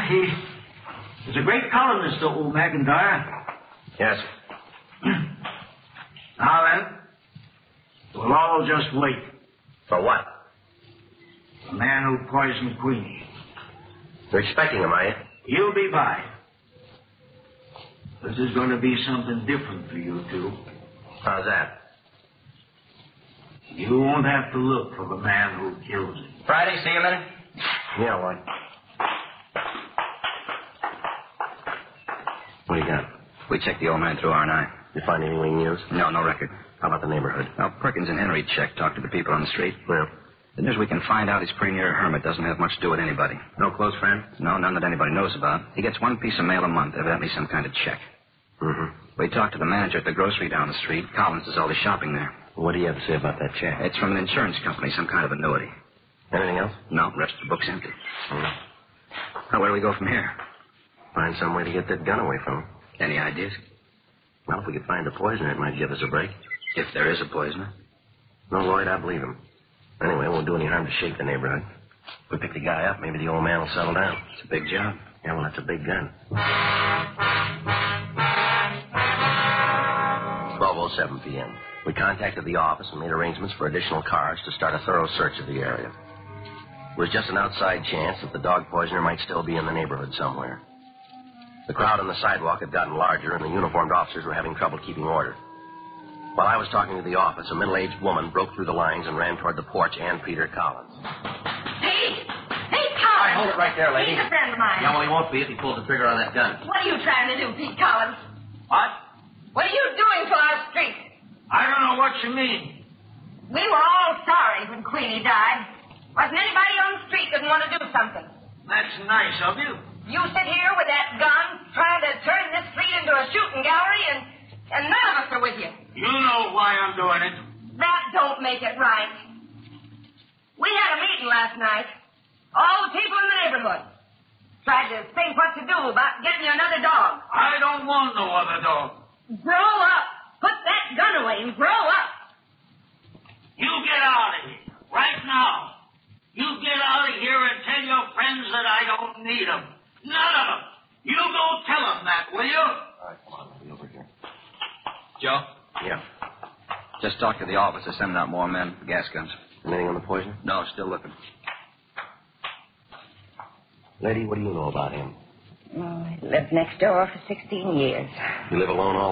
He's a great columnist, old McIntyre. Yes. Now then, we'll all just wait. For what? The man who poisoned Queenie. You're expecting him, are you? He'll be by. This is going to be something different for you two. How's that? You won't have to look for the man who kills him. Friday, see you a minute? Yeah, what? What do you got? We checked the old man through R&I. You find anything we can use? No record. How about the neighborhood? Now, Perkins and Henry checked, talked to the people on the street. Well, The news we can find out he's pretty near a hermit. Doesn't have much to do with anybody. no close friend? No, none that anybody knows about. He gets one piece of mail a month, evidently some kind of check. Mm-hmm. We talked to the manager at the grocery down the street. Collins does all the shopping there. What do you have to say about that check? It's from an insurance company, some kind of annuity. Anything else? No, the rest of the book's empty. Mm-hmm. Now, where do we go from here? Find some way to get that gun away from him. Any ideas? Well, if we could find the poisoner, it might give us a break. If there is a poisoner. No, Lloyd, I believe him. Anyway, it won't do any harm to shake the neighborhood. If we pick the guy up, maybe the old man will settle down. It's a big job. Yeah, well, that's a big gun. 12:07 p.m. We contacted the office and made arrangements for additional cars to start a thorough search of the area. It was just an outside chance that the dog poisoner might still be in the neighborhood somewhere. The crowd on the sidewalk had gotten larger, and the uniformed officers were having trouble keeping order. While I was talking to the office, a middle-aged woman broke through the lines and ran toward the porch and Peter Collins. Pete! Pete Collins! All right, hold it right there, lady. He's a friend of mine. Yeah, well, he won't be if he pulls the trigger on that gun. What are you trying to do, Pete Collins? What? What are you doing for our street? I don't know what you mean. We were all sorry when Queenie died. Wasn't anybody on the street didn't want to do something. That's nice of you. You sit here with that gun trying to turn this street into a shooting gallery and none of us are with you. You know why I'm doing it. That don't make it right. We had a meeting last night. All the people in the neighborhood. Tried to think what to do about getting you another dog. I don't want no other dog. Grow up. Put that gun away and grow up. You get out of here. Right now. You get out of here and tell your friends that I don't need them. None of them. You go tell them that, will you? All right, come on, let me over here. Joe? Yeah. Just talked to the office. They're sending out more men, gas guns. Anything on the poisoner? No, still looking. Lady, what do you know about him? Oh, I lived next door for 16 years. You live alone all